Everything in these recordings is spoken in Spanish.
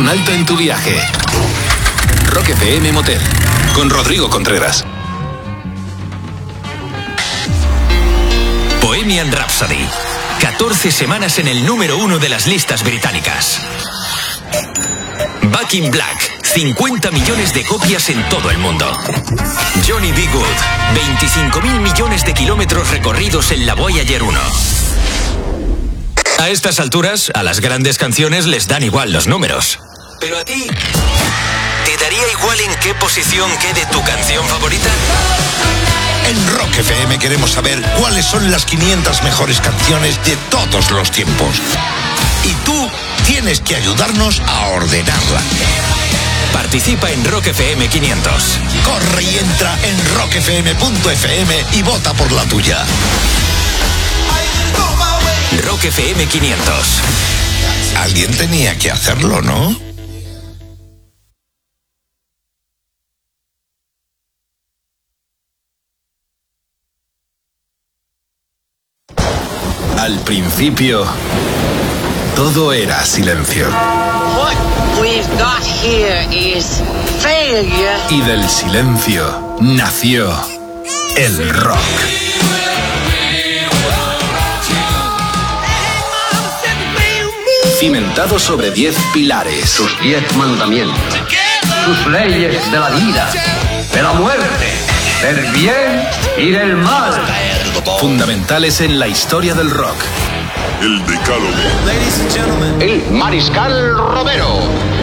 un alto en tu viaje. Rock FM Motel, con Rodrigo Contreras. Bohemian Rhapsody. 14 semanas en el número 1 de las listas británicas. Back in Black. 50 millones de copias en todo el mundo. Johnny B. Good. 25.000 millones de kilómetros recorridos en la Voyager 1. A estas alturas, a las grandes canciones les dan igual los números. Pero a ti, ¿te daría igual en qué posición quede tu canción favorita? En Rock FM queremos saber cuáles son las 500 mejores canciones de todos los tiempos. Y tú tienes que ayudarnos a ordenarla. Participa en Rock FM 500. Corre y entra en rockfm.fm y vota por la tuya. Rock FM 500. Alguien tenía que hacerlo, ¿no? Al principio, todo era silencio. What we've got here is failure. Y del silencio nació el rock. Cimentado sobre 10 pilares. Sus 10 mandamientos. Sus leyes de la vida, de la muerte, del bien y del mal. Fundamentales en la historia del rock. El Decálogo. El Mariscal Romero.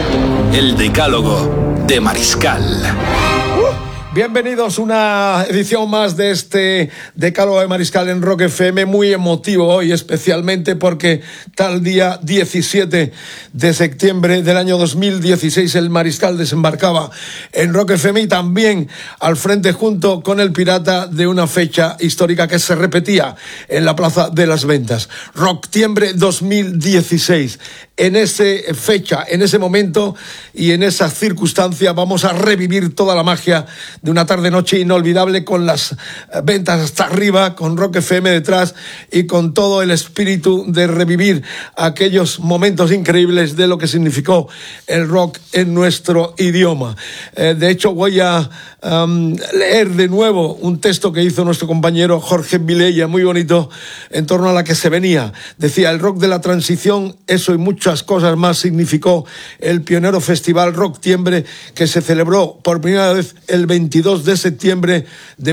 El Decálogo de Mariscal. Bienvenidos a una edición más de este Decálogo de Mariscal en Rock FM, muy emotivo hoy, especialmente porque tal día 17 de septiembre del año 2016 el Mariscal desembarcaba en Rock FM y también al frente junto con el Pirata de una fecha histórica que se repetía en la Plaza de las Ventas. Rocktiembre 2016. En esa fecha, en ese momento y en esa circunstancia vamos a revivir toda la magia de una tarde-noche inolvidable con las ventas hasta arriba, con Rock FM detrás y con todo el espíritu de revivir aquellos momentos increíbles de lo que significó el rock en nuestro idioma. De hecho, voy a leer de nuevo un texto que hizo nuestro compañero Jorge Vilella, muy bonito, en torno a la que se venía. Decía, el rock de la transición, eso y muchas cosas más significó el pionero festival Rocktiembre que se celebró por primera vez el 22 de septiembre de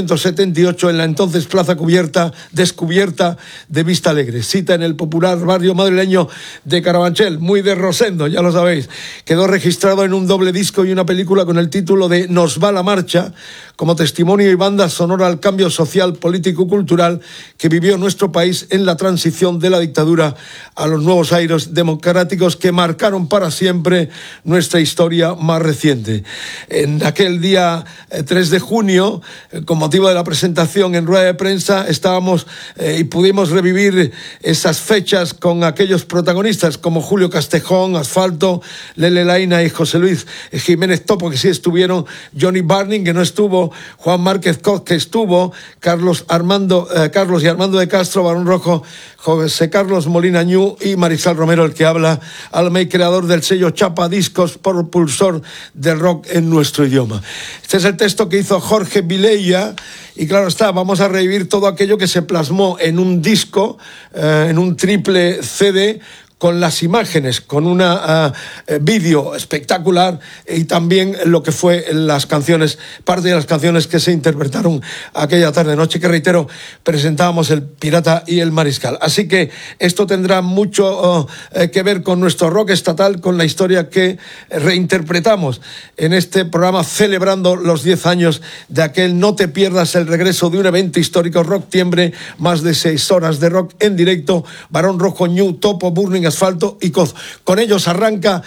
1978 en la entonces Plaza Descubierta de Vista Alegre. Cita en el popular barrio madrileño de Carabanchel, muy de Rosendo, ya lo sabéis. Quedó registrado en un doble disco y una película con el título de Nos va la marcha, como testimonio y banda sonora al cambio social, político y cultural que vivió nuestro país en la transición de la dictadura a los nuevos aires democráticos que marcaron para siempre nuestra historia más reciente. En aquel día 3 de junio, con motivo de la presentación en rueda de prensa, estábamos y pudimos revivir esas fechas con aquellos protagonistas como Julio Castejón, Asfalto, Lele Laina y José Luis Jiménez Topo, que sí estuvieron, Johnny Barning, que no estuvo, Juan Márquez Coz, que estuvo, Carlos y Armando de Castro, Barón Rojo, José Carlos Molina Ñu y Mariscal Romero, el que habla, alma y creador del sello Chapa Discos, propulsor del rock en nuestro idioma. Este es el texto que hizo Jorge Vilella y claro está, vamos a revivir todo aquello que se plasmó en un disco, en un triple CD, con las imágenes, con una vídeo espectacular y también lo que fue las canciones, parte de las canciones que se interpretaron aquella tarde-noche, que reitero, presentábamos el Pirata y el Mariscal. Así que esto tendrá mucho que ver con nuestro rock estatal, con la historia que reinterpretamos en este programa celebrando los 10 años de aquel No te pierdas el regreso de un evento histórico, Rocktiembre, más de 6 horas de rock en directo, Barón Rojo, Ñu, Topo, Burning, Asfalto y Coz. Con ellos arranca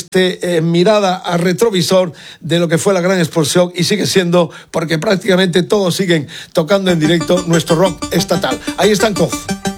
mirada a retrovisor de lo que fue la gran explosión y sigue siendo, porque prácticamente todos siguen tocando en directo nuestro rock estatal. Ahí están Coz.